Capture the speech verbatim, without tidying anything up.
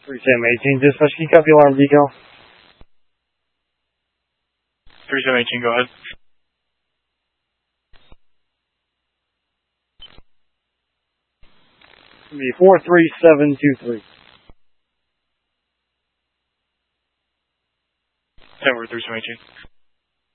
three seven eighteen, dispatch, can you copy alarm decal? three seven eighteen, go ahead. It's going to be four three seven two three. Denver, three seven eighteen.